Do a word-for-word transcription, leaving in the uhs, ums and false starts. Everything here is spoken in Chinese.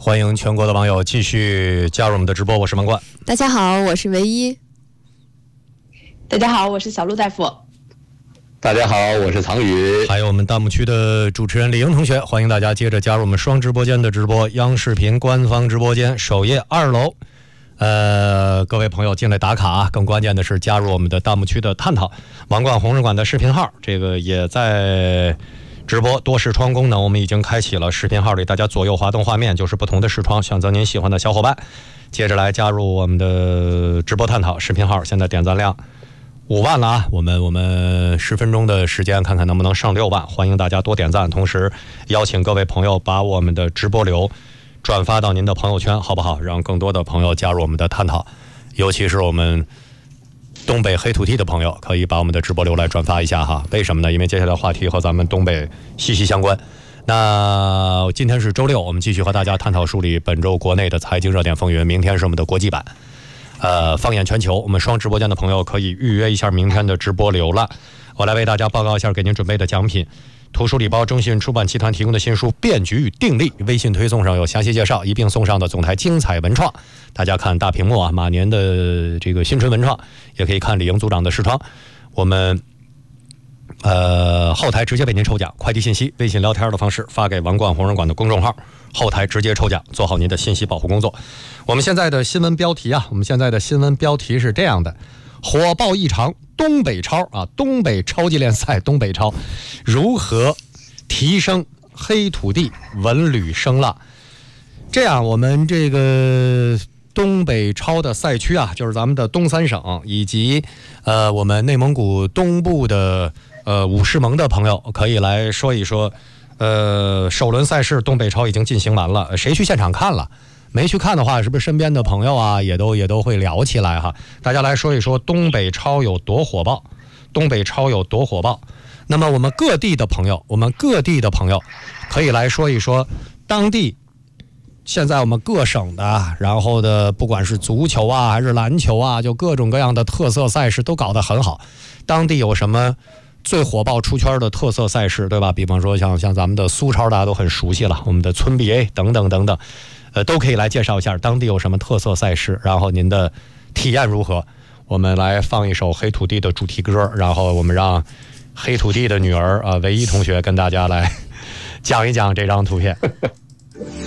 欢迎全国的网友继续加入我们的直播，我是王冠。 大家好，我是唯一。 大家好，我是小鹿大夫。 大家好，我是藏宇。 还有我们弹幕区的主持人李英同学，欢迎大家接着加入我们双直播间的直播，央视频官方直播间首页二楼。呃，各位朋友进来打卡啊，更关键的是加入我们的弹幕区的探讨。王冠红日馆的视频号，这个也在直播多视窗功能，我们已经开启了。视频号里大家左右滑动画面就是不同的视窗，选择您喜欢的小伙伴，接着来加入我们的直播探讨。视频号现在点赞量五万了啊！我们我们十分钟的时间，看看能不能上六万。欢迎大家多点赞，同时邀请各位朋友把我们的直播流转发到您的朋友圈，好不好？让更多的朋友加入我们的探讨，尤其是我们东北黑土地的朋友，可以把我们的直播流来转发一下哈。为什么呢？因为接下来话题和咱们东北息息相关。那今天是周六，我们继续和大家探讨梳理本周国内的财经热点风云。明天是我们的国际版。呃，放眼全球，我们双直播间的朋友可以预约一下明天的直播流了。我来为大家报告一下给您准备的奖品：图书礼包，中信出版集团提供的新书《变局与定力》，微信推送上有详细介绍，一并送上的总台精彩文创。大家看大屏幕啊，马年的这个新春文创，也可以看李英组长的视窗。我们呃后台直接为您抽奖，快递信息微信聊天的方式发给王冠红人馆的公众号，后台直接抽奖，做好您的信息保护工作。我们现在的新闻标题啊，我们现在的新闻标题是这样的：火爆异常，东北超啊，东北超级联赛，东北超如何提升黑土地文旅声浪？这样，我们这个东北超的赛区啊，就是咱们的东三省以及呃我们内蒙古东部的呃五狮盟的朋友，可以来说一说。呃，首轮赛事东北超已经进行完了，谁去现场看了？没去看的话，是不是身边的朋友啊，也都也都会聊起来哈？大家来说一说东北超有多火爆，东北超有多火爆。那么我们各地的朋友，我们各地的朋友可以来说一说当地现在我们各省的，然后的不管是足球啊还是篮球啊，就各种各样的特色赛事都搞得很好。当地有什么最火爆出圈的特色赛事，对吧？比方说像像咱们的苏超，大家都很熟悉了，我们的村 B A 等等等等，呃，都可以来介绍一下当地有什么特色赛事，然后您的体验如何？我们来放一首黑土地的主题歌，然后我们让黑土地的女儿啊、呃、唯一同学跟大家来讲一讲这张图片。